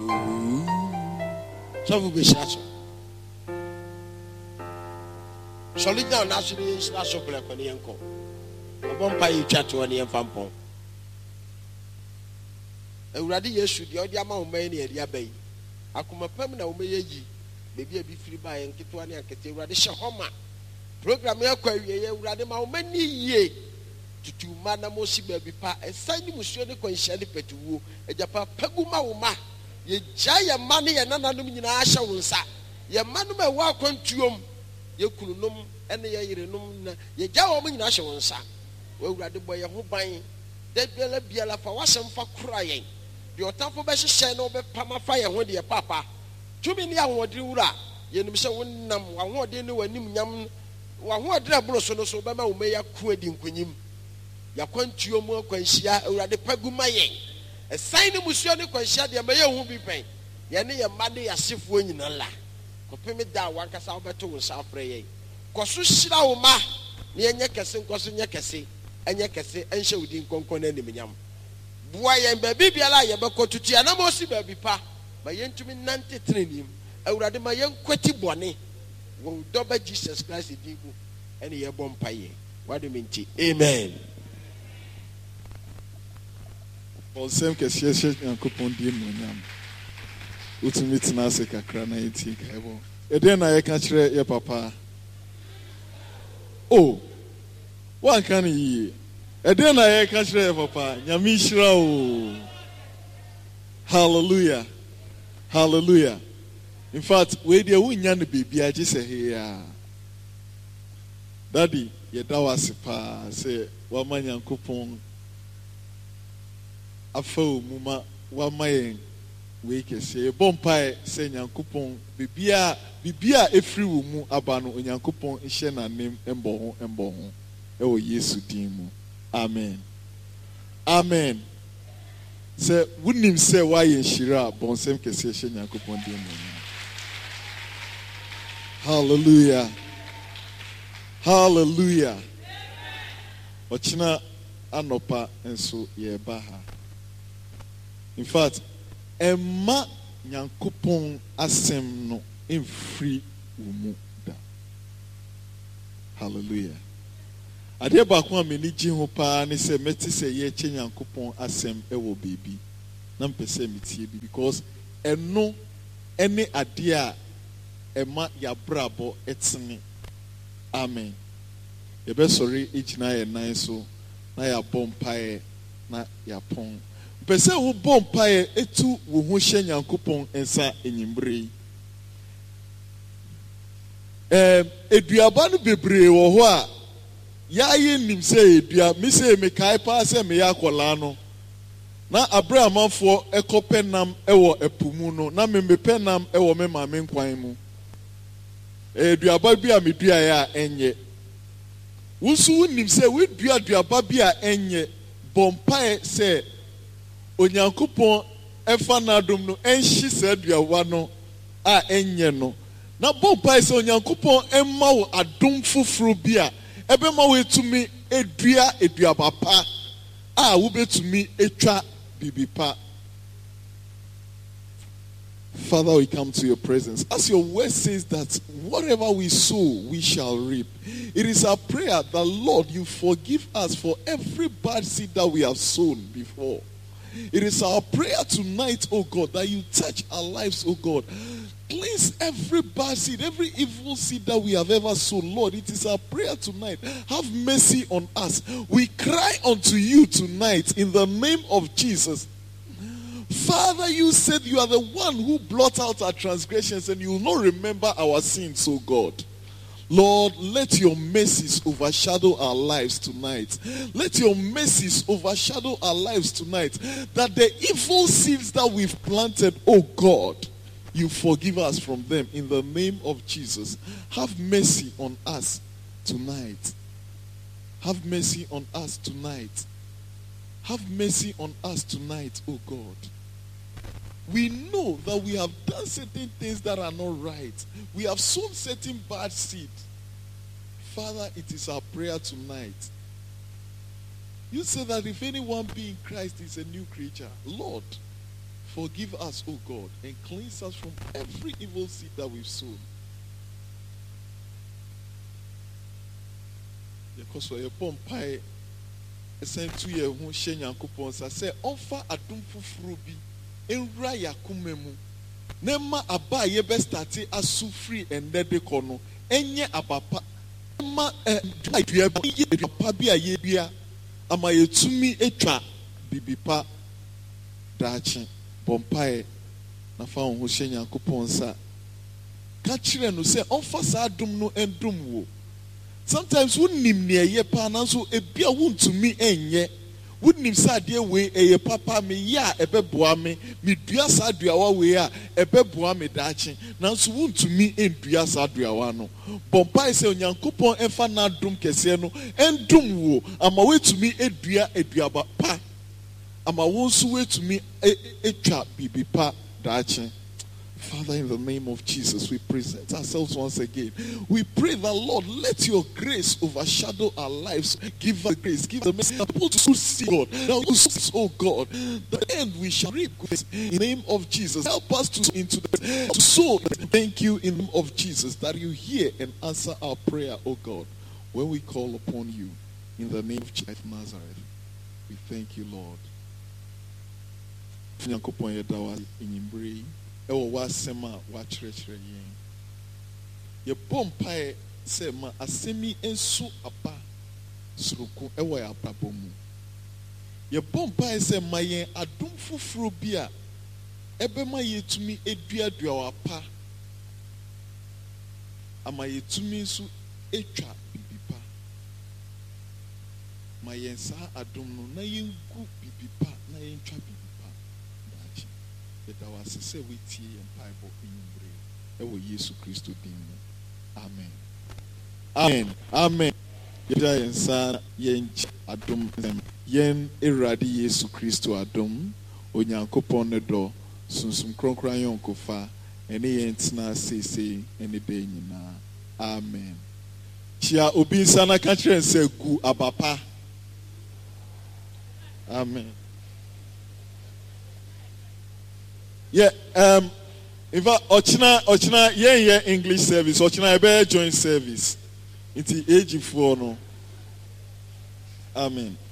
So we be shasho. Solid down naturally shasho black on the uncle. A bumpy you chat to any fampon. Already you should the other amount many at Yabe. I come a permanent omeji. Maybe a be free by and get one and get a radish homa. Program your query, Radima many ye. To Madame Mosi baby pa, a signing monsieur de Conchani Petu, a Japa Paguma Uma. Ye giant money and another Asha will sa. Ye manuma walk on tuum. Ye kulum and the yerenum. Ye jaw in Asha will sa. Well, rather boy a who buying. Dead Bella Biela for wasam for crying. Your top of Bessie Shan over Pama fire when dear papa. Too many young what you ra. Ye Missa Winnam, one more dinner when him yam. One more drabble so Bama may a quadding queen. Ya kwantuo mu akwanhia awurade pagumaye assign musua ne kwanhia de maye hu bi pen ye ne ye made yasefuo nyina la kopeme da wankasa obeto wo sa afre ye koso hyira wo ma ne yenye kese nkoso nye kese enye kese enhye wudi nkonkon na nimnyam bua ye ba bibiala ye bekotutu ya na mo si ba bi pa ba yentumi nante trenim awurade ma yenkwati bone wo doba Jesus Christ digu ene ye bompaye wadu minti amen. Same case, yes, and coupon dear Munam. Ultimate Nasa Crana, and then I catch your papa. Oh, one can ye? And then I catch your papa, Yamishra. Hallelujah, hallelujah. In fact, where the win baby, I just say here, Daddy, your dawasipa, say, Waman yan coupon. Afo muma wa mayen we kese bompai se nyankopon bibia efri wo mu aba no nyankopon hye na nem embo ho e wo Yesu din mu amen amen se wunim se wa ye nhira bonsem kese hye nyankopon din mu hallelujah hallelujah ochina anopa enso ye baha. In fact, Emma Nyankopon asem no emfiri umu da. Hallelujah. Ade ba ko ameni gi ho pa ne se meti se ye che Nyankopon asem ewo baby. Na mpese metie bi because eno ene ade a Emma ya brabo etene. Amen. Ye be sorry igina ye nan so na ya bompae na ya pon. Pese wo bompae etu wo ho hye Nyankopon ensa enyimbre. Eduaba no bebre wo ho a ya ye nim se edua mi se me kai pa se me ya kola no na abrahamafo ekopenam ewo epumu no na me mepenam ewo me maame nkwan mu. Eduaba bi a medua ya enye wusu nim se we dua duaba bi a enye bompae se Onyankopon efa na adom no enhyi se aduawa no a enye no na bompae se Onyankopon emma wo adom foforo bi a ebema wo etumi edua eduaba pa a wo betumi etwa bibipa. Father, we come to your presence. As your word says that whatever we sow, we shall reap. It is our prayer that, Lord, you forgive us for every bad seed that we have sown before. It is our prayer tonight, oh God, that you touch our lives, oh God. Cleanse every bad seed, every evil seed that we have ever sown. Lord, it is our prayer tonight. Have mercy on us. We cry unto you tonight in the name of Jesus. Father, you said you are the one who blot out our transgressions and you will not remember our sins, oh God. Lord, let your mercies overshadow our lives tonight. Let your mercies overshadow our lives tonight. That the evil seeds that we've planted, oh God, you forgive us from them in the name of Jesus. Have mercy on us tonight. Have mercy on us tonight. Have mercy on us tonight, oh God. We know that we have done certain things that are not right. We have sown certain bad seed. Father, it is our prayer tonight. You say that if anyone be in Christ is a new creature. Lord, forgive us, O God, and cleanse us from every evil seed that we've sown. Because we are pompai, sent 2 years who share Yankupon say, offer a dum frubi in Raya Kumemu. Nema aba ye best start as free and dead kono. Enye abapa. Nema pabia yebia. Ama yetumi etwa bibipa dachi pompai na fa ho hye Yankopon sa. Ka kire no say onfa sa adum no endum wo. Sometimes wunnim ne ye pa na so ebia wuntumi enye. Wunnim sa de we eye papa me ya ebeboa me dua sa duawa we a ebeboa me dachi na so wuntumi endua sa duawa no. Bompai se Onyankopon enfa na adum kese no endum wo ama wetumi edua eduaba pa. Ama wonso wetumi etwa bibipa dachi. Father, in the name of Jesus, we present ourselves once again. We pray that, Lord, let your grace overshadow our lives. Give us grace, give us mercy. To see God. Now, oh God, the end we shall reap in the name of Jesus. Help us to sow. Thank you in the name of Jesus that you hear and answer our prayer, oh God, when we call upon you. In the name of Jesus of Nazareth, we thank you, Lord. Ewo wasema wachirechire yen. Ye pompae se ma asemi ensu apa suruku ewo ya apabomu. Ye pompae se ma yen adum fufuru bi a ebe ma yetumi eduadua wapa. Ama yetumi nsu etwa bibipa. Ma yen sa adum no na yengu bibipa na yentwa bibipa. That our sister we tea and Bible in Ewo Yesu Christo dimu. Amen. Amen. Amen. Yeda yensa yen adum yen eradi Yesu Christo adum Onyankopon ne do sunsum kronkran yonkofa ene yen tena sese ene be nyina. Amen. Chia obi nsa na ka kire nsa gu abapa. Amen. Yeah, in fact, Ochina, yeah, English service. Ochina, I better join service. It's the age of 4 no. Amen.